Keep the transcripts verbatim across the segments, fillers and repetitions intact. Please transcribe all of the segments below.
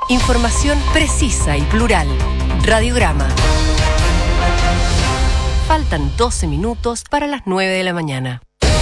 Información precisa y plural. Radiograma. Faltan doce minutos para las nueve de la mañana.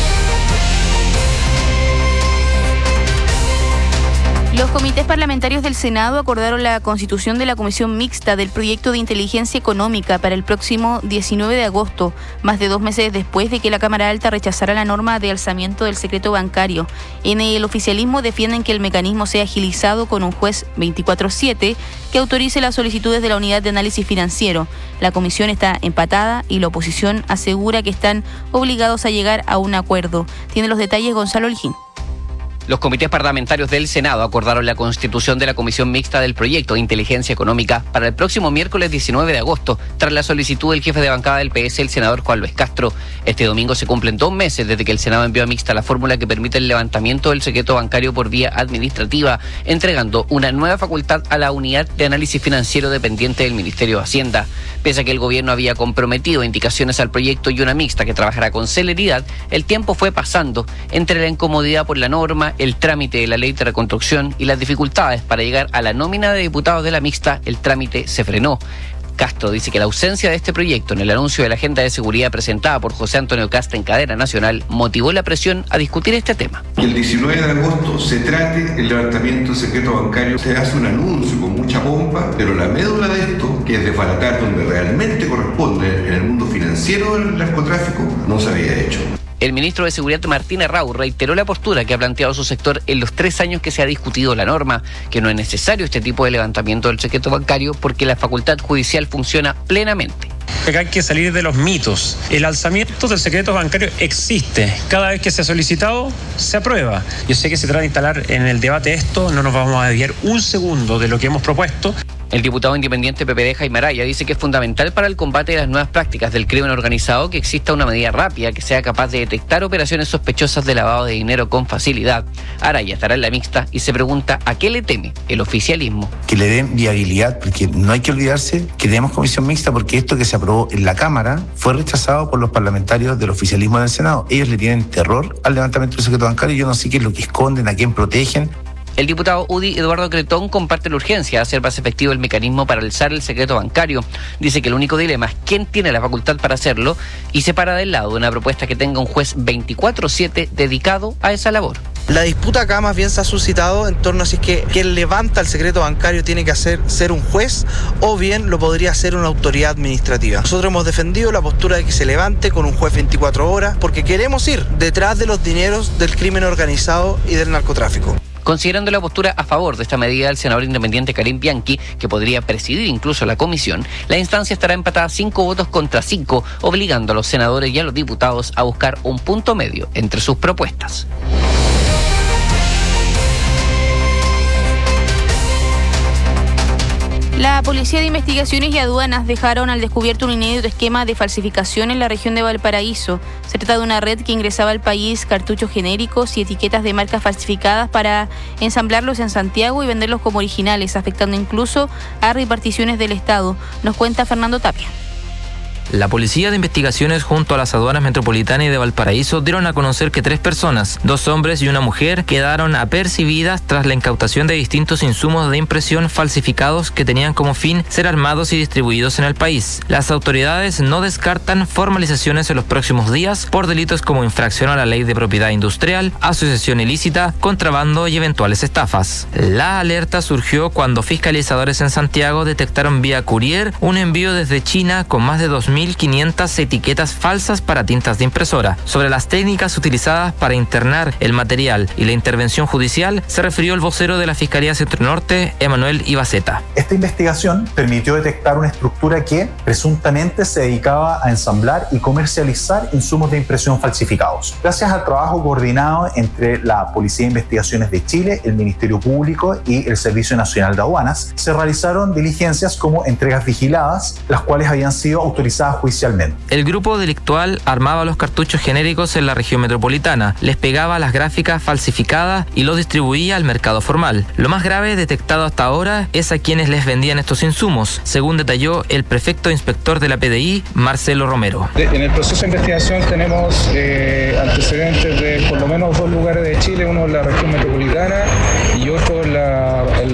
Los comités parlamentarios del Senado acordaron la constitución de la Comisión Mixta del Proyecto de Inteligencia Económica para el próximo diecinueve de agosto, más de dos meses después de que la Cámara Alta rechazara la norma de alzamiento del secreto bancario. En el oficialismo defienden que el mecanismo sea agilizado con un juez veinticuatro siete que autorice las solicitudes de la Unidad de Análisis Financiero. La comisión está empatada y la oposición asegura que están obligados a llegar a un acuerdo. Tiene los detalles Gonzalo Holguín. Los comités parlamentarios del Senado acordaron la constitución de la Comisión Mixta del Proyecto de Inteligencia Económica para el próximo miércoles diecinueve de agosto, tras la solicitud del jefe de bancada del P S, el senador Juan Luis Castro. Este domingo se cumplen dos meses desde que el Senado envió a Mixta la fórmula que permite el levantamiento del secreto bancario por vía administrativa, entregando una nueva facultad a la Unidad de Análisis Financiero dependiente del Ministerio de Hacienda. Pese a que el gobierno había comprometido indicaciones al proyecto y una mixta que trabajará con celeridad, el tiempo fue pasando entre la incomodidad por la norma, el trámite de la ley de reconstrucción y las dificultades para llegar a la nómina de diputados de la mixta. El trámite se frenó. Castro dice que la ausencia de este proyecto en el anuncio de la agenda de seguridad presentada por José Antonio Kast en cadena nacional motivó la presión a discutir este tema. Que el diecinueve de agosto se trate el levantamiento del secreto bancario. Se hace un anuncio con mucha pompa, pero la médula de esto, que es desbaratar donde realmente corresponde en el mundo financiero del narcotráfico, no se había hecho. El ministro de Seguridad Martín Errau reiteró la postura que ha planteado su sector en los tres años que se ha discutido la norma, que no es necesario este tipo de levantamiento del secreto bancario porque la facultad judicial funciona plenamente. Acá hay que salir de los mitos. El alzamiento del secreto bancario existe. Cada vez que se ha solicitado, se aprueba. Yo sé que se trata de instalar en el debate esto, no nos vamos a desviar un segundo de lo que hemos propuesto. El diputado independiente P P D, Jaime Araya, dice que es fundamental para el combate de las nuevas prácticas del crimen organizado que exista una medida rápida que sea capaz de detectar operaciones sospechosas de lavado de dinero con facilidad. Araya estará en la mixta y se pregunta a qué le teme el oficialismo. Que le den viabilidad, porque no hay que olvidarse que tenemos comisión mixta porque esto que se aprobó en la Cámara fue rechazado por los parlamentarios del oficialismo del Senado. Ellos le tienen terror al levantamiento del secreto bancario y yo no sé qué es lo que esconden, a quién protegen. El diputado U D I, Eduardo Cretón, comparte la urgencia de hacer más efectivo el mecanismo para alzar el secreto bancario. Dice que el único dilema es quién tiene la facultad para hacerlo y se para del lado de una propuesta que tenga un juez veinticuatro siete dedicado a esa labor. La disputa acá más bien se ha suscitado en torno a si es que quien levanta el secreto bancario tiene que hacer, ser un juez o bien lo podría hacer una autoridad administrativa. Nosotros hemos defendido la postura de que se levante con un juez veinticuatro horas porque queremos ir detrás de los dineros del crimen organizado y del narcotráfico. Considerando la postura a favor de esta medida del senador independiente Karim Bianchi, que podría presidir incluso la comisión, la instancia estará empatada cinco votos contra cinco, obligando a los senadores y a los diputados a buscar un punto medio entre sus propuestas. La Policía de Investigaciones y Aduanas dejaron al descubierto un inédito esquema de falsificación en la región de Valparaíso. Se trata de una red que ingresaba al país cartuchos genéricos y etiquetas de marcas falsificadas para ensamblarlos en Santiago y venderlos como originales, afectando incluso a reparticiones del Estado. Nos cuenta Fernando Tapia. La Policía de Investigaciones junto a las aduanas metropolitanas y de Valparaíso dieron a conocer que tres personas, dos hombres y una mujer, quedaron apercibidas tras la incautación de distintos insumos de impresión falsificados que tenían como fin ser armados y distribuidos en el país. Las autoridades no descartan formalizaciones en los próximos días por delitos como infracción a la ley de propiedad industrial, asociación ilícita, contrabando y eventuales estafas. La alerta surgió cuando fiscalizadores en Santiago detectaron vía courier un envío desde China con más de dos mil quinientas etiquetas falsas para tintas de impresora. Sobre las técnicas utilizadas para internar el material y la intervención judicial, se refirió el vocero de la Fiscalía Centro Norte, Emanuel Ibaceta. Esta investigación permitió detectar una estructura que presuntamente se dedicaba a ensamblar y comercializar insumos de impresión falsificados. Gracias al trabajo coordinado entre la Policía de Investigaciones de Chile, el Ministerio Público y el Servicio Nacional de Aduanas, se realizaron diligencias como entregas vigiladas, las cuales habían sido autorizadas judicialmente. El grupo delictual armaba los cartuchos genéricos en la región metropolitana, les pegaba las gráficas falsificadas y los distribuía al mercado formal. Lo más grave detectado hasta ahora es a quienes les vendían estos insumos, según detalló el prefecto inspector de la P D I, Marcelo Romero. En el proceso de investigación tenemos eh, antecedentes de por lo menos dos lugares de Chile, uno en la región metropolitana y otro en la